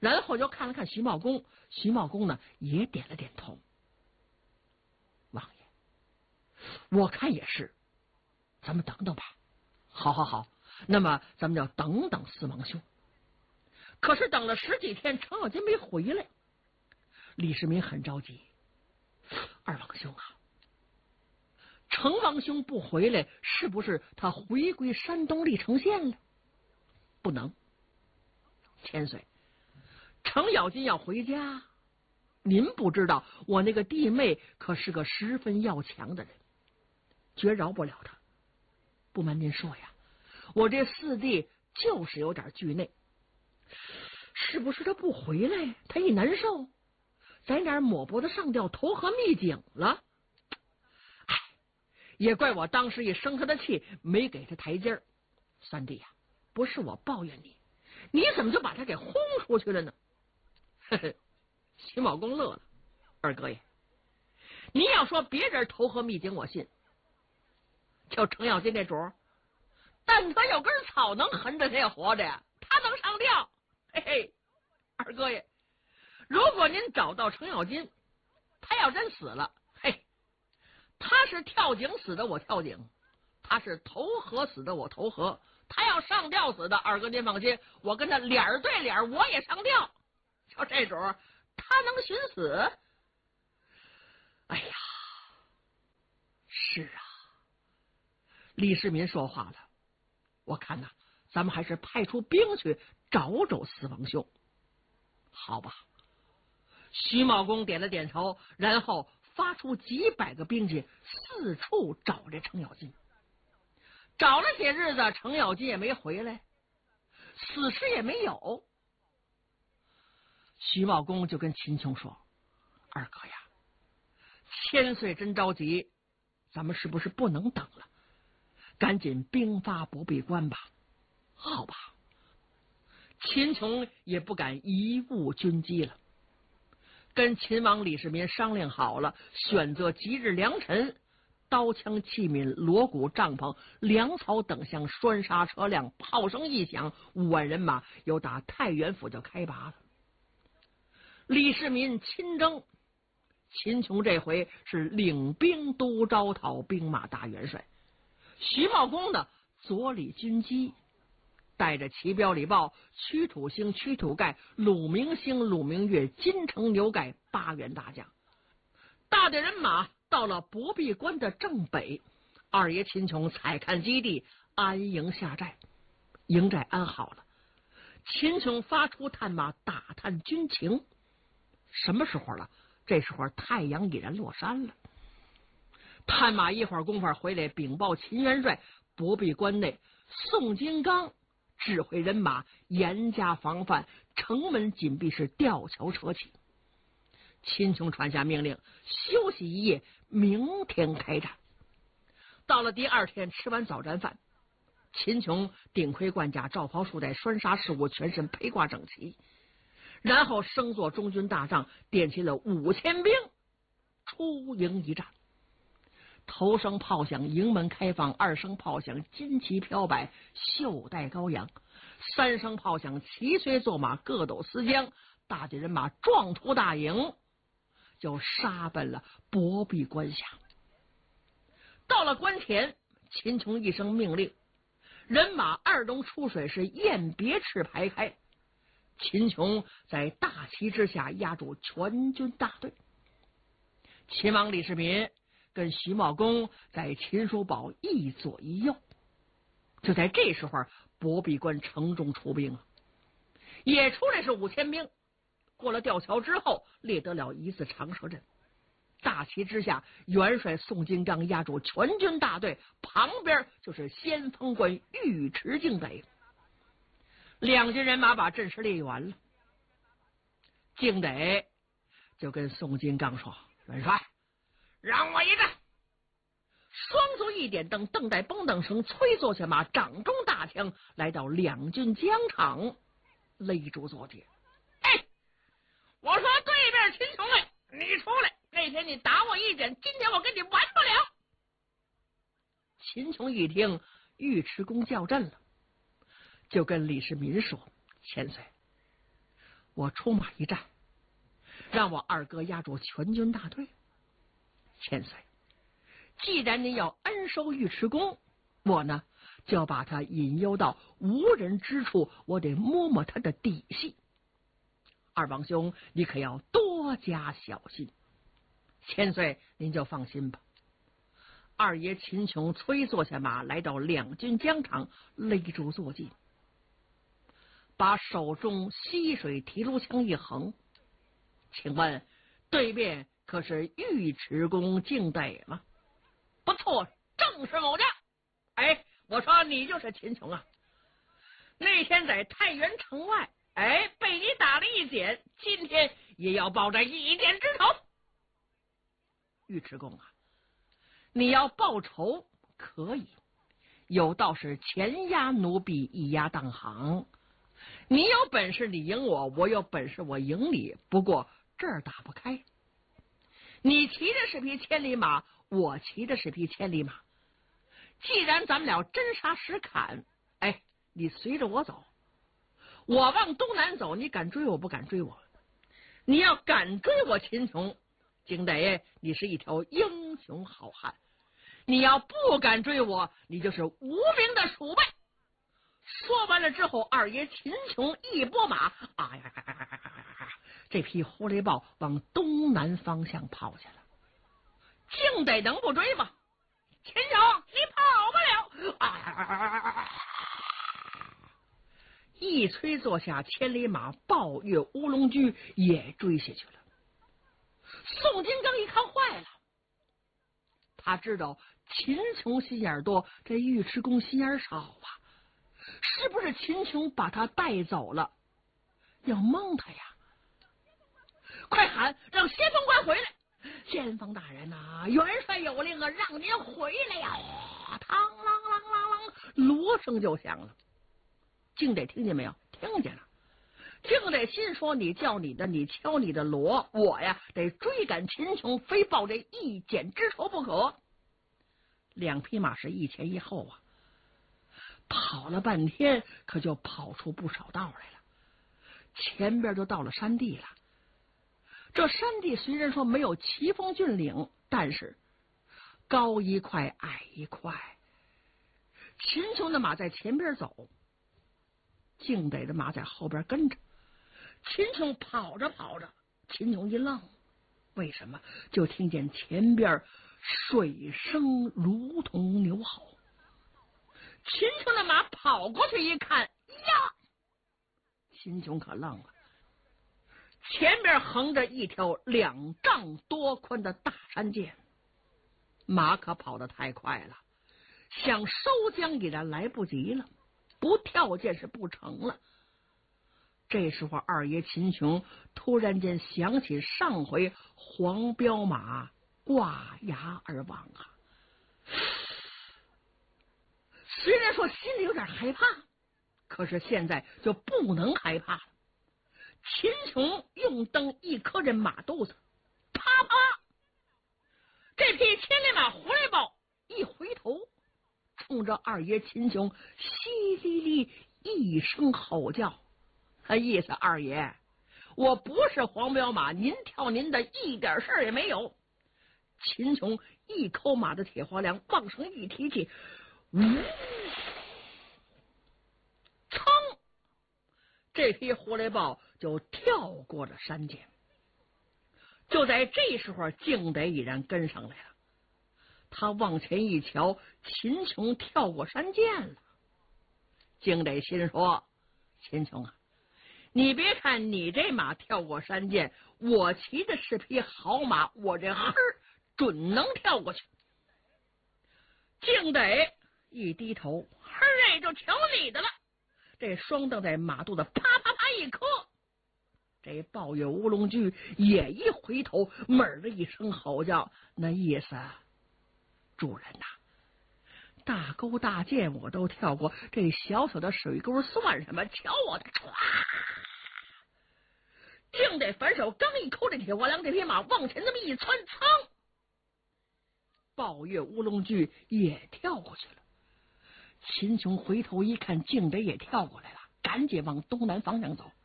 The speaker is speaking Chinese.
然后就看了看徐茂公，徐茂公呢也点了点头。王爷，我看也是，咱们等等吧。好好好，那么咱们要等等四王兄。可是等了10几天，程咬金没回来，李世民很着急。二王兄啊，程王兄不回来，是不是他回归山东历城县了？不能，千岁，程咬金要回家，您不知道，我那个弟妹可是个十分要强的人，绝饶不了他。不瞒您说呀，我这四弟就是有点惧内，是不是他不回来，他一难受，在哪儿抹脖子上吊投河秘井了？哎，也怪我当时一生他的气，没给他台阶儿。三弟呀，不是我抱怨你，你怎么就把他给轰出去了呢？呵呵，徐茂公乐了。二哥爷，你要说别人投河秘井我信，就程咬金这主儿，但他有根草能横着他也活着呀，他能上吊。嘿嘿，二哥爷，如果您找到程咬金，他要真死了，嘿，他是跳井死的我跳井，他是投河死的我投河，他要上吊死的，二哥您放心，我跟他脸对脸，我也上吊。就这主儿，他能寻死？哎呀，是啊，李世民说话了，我看呐，咱们还是派出兵去找找四王兄，好吧？徐茂公点了点头，然后发出几百个兵去四处找这程咬金。找了些日子，程咬金也没回来，死尸也没有。徐茂公就跟秦琼说：“二哥呀，千岁真着急，咱们是不是不能等了？赶紧兵发不闭关吧。”好吧。秦琼也不敢贻误军机了，跟秦王李世民商量好了，选择吉日良辰，刀枪器皿、锣鼓帐篷、粮草等项拴杀车辆，炮声一响，5万人马又打太原府就开拔了。李世民亲征，秦琼这回是领兵都招讨兵马大元帅，徐茂公呢左理军机，带着齐彪、李豹、屈土兴、屈土盖、鲁明星、鲁明月、金城牛盖8员大将，大队人马到了博壁关的正北。二爷秦琼采看基地，安营下寨，营寨安好了。秦琼发出探马打探军情。什么时候了？这时候太阳已然落山了。探马一会儿功夫回来禀报秦元帅，博壁关内宋金刚指挥人马严加防范，城门紧闭，是吊桥车起。秦琼传下命令，休息一夜，明天开战。到了第2天，吃完早战饭，秦琼顶盔贯甲，罩袍束带，拴纱饰物，全身披挂整齐，然后升坐中军大帐，点起了5000兵，出营一战。头声炮响，营门开放；2声炮响，旌旗飘摆，袖带高扬；3声炮响，骑随坐马，各斗丝缰，大队人马撞出大营，就杀奔了博壁关下。到了关前，秦琼一声命令，人马2龙出水，是雁别翅排开。秦琼在大旗之下压住全军大队。秦王李世民跟徐茂公在秦叔宝一左一右。就在这时候，博壁关城中出兵了，也出来是5000兵。过了吊桥之后，列得了一字长蛇阵。大旗之下，元帅宋金刚压住全军大队，旁边就是先锋官尉迟敬德。2军人马把阵势列完了，敬德就跟宋金刚说：“元帅，让我一战！”双足一点蹬，蹬带绷蹬绳，催坐下马，掌中大枪，来到2军疆场，勒住坐骑。哎，我说对面秦琼来，你出来！那天你打我一箭，今天我跟你完不了。秦琼一听尉迟恭叫阵了，就跟李世民说：“千岁， 我出马一战，让我二哥压住全军大队。千岁，既然您要恩收尉迟恭，我呢就要把他引诱到无人之处，我得摸摸他的底细。二王兄，你可要多加小心。千岁，您就放心吧。二爷秦琼催坐下马，来到两军疆场，勒住坐骑，把手中溪水提炉枪一横，请问对面可是尉迟恭敬得吗？不错，正是某家。哎，我说你就是秦琼啊！那天在太原城外，被你打了一箭，今天也要报这一箭之仇。尉迟恭啊，你要报仇可以，有道是前压奴婢，一压当行。你有本事你赢我，我有本事我赢你，不过这儿打不开。你骑的是匹千里马，我骑的是匹千里马。既然咱们俩真杀实砍，你随着我走，我往东南走，你敢追我不敢追我？你要敢追我秦琼，景得你是一条英雄好汉；你要不敢追我，你就是无名的鼠辈。说完了之后，二爷秦琼一拨马，这匹狐狸豹往东南方向跑去了。景得能不追吗？秦琼，你跑不了！一催坐下，千里马抱月乌龙驹也追下去了。宋金刚一看坏了，他知道秦琼心眼多，这尉迟恭心眼少啊，是不是秦琼把他带走了，要蒙他呀？快喊让先锋官回来！先锋大人呐，元帅有令啊，让您回来呀！嘡啷啷啷啷，锣声就响了。景得听见没有？听见了。景得心说：你叫你的，你敲你的锣，我呀得追赶秦琼，非报这一箭之仇不可。两匹马是一前一后啊，跑了半天，可就跑出不少道来了。前边就到了山地了。这山地虽然说没有奇峰峻岭，但是高一块矮一块。秦琼的马在前边走，景得的马在后边跟着。秦琼跑着跑着，秦琼一愣，为什么？就听见前边水声如同牛吼。秦琼的马跑过去一看，呀！秦琼可愣了，前边横着一条2丈多宽的大山涧，马可跑得太快了，想收缰已然来不及了，不跳涧是不成了。这时候二爷秦琼突然间想起上回黄骠马挂崖而亡啊，虽然说心里有点害怕，可是现在就不能害怕了。秦琼用灯一磕这马肚子，啪啪，这匹千里马狐狸豹一回头，冲着二爷秦琼淅沥沥一声吼叫，他意思：二爷，我不是黄骠马，您跳您的，一点事儿也没有。秦琼一抠马的铁花梁，往上一提起，噌，这匹狐狸豹就跳过了山涧。就在这时候，景得已然跟上来了。他往前一瞧，秦琼跳过山涧了。景得心说：秦琼啊，你别看你这马跳过山涧，我骑的是匹好马，我这准能跳过去。景得一低头，就瞧你的了。这双蹬在马肚子啪啪啪一磕，这抱月乌龙驹也一回头，猛的一声吼叫，那意思：主人呐，大沟大涧我都跳过，这小小的水沟算什么？瞧我的！景得反手刚一抠这铁花梁，这匹马往前这么一窜，噌，抱月乌龙驹也跳过去了。秦琼回头一看，景得也跳过来了，赶紧往东南方向走。